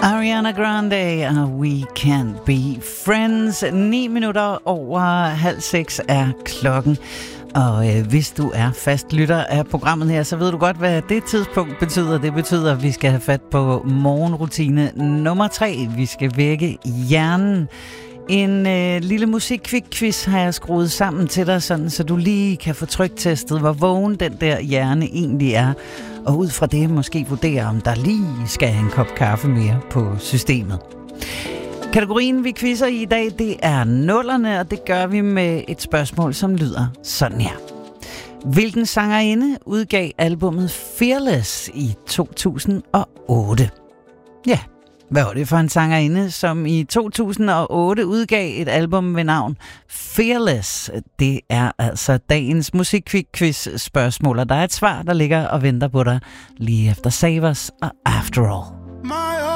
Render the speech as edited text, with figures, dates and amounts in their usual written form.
Ariana Grande og We Can't Be Friends. 9 minutter over 5:30 er klokken. Og hvis du er fast lytter af programmet her, så ved du godt, hvad det tidspunkt betyder. Det betyder, at vi skal have fat på morgenrutine nummer 3. Vi skal vække hjernen. En lille musikquiz har jeg skruet sammen til dig, sådan, så du lige kan få tryktestet, hvor vågen den der hjerne egentlig er. Og ud fra det måske vurdere, om der lige skal en kop kaffe mere på systemet. Kategorien, vi quizzer i dag, det er nullerne, og det gør vi med et spørgsmål, som lyder sådan her. Hvilken sangerinde udgav albumet Fearless i 2008? Ja, hvad var det for en sangerinde, som i 2008 udgav et album ved navn Fearless? Det er altså dagens musikquiz-spørgsmål, og der er et svar, der ligger og venter på dig lige efter Savers og After All.